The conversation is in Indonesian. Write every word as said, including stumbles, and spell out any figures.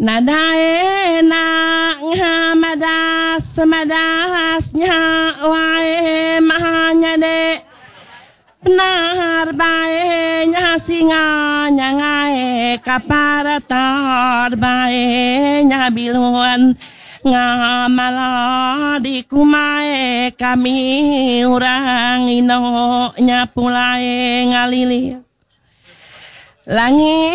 nadae na ngamadas madasnya wae mahanya de benar bae nya singa nyangae kaparatar bae nya biluan ngamala di kumae kami urang ino nya pulae ngalili langit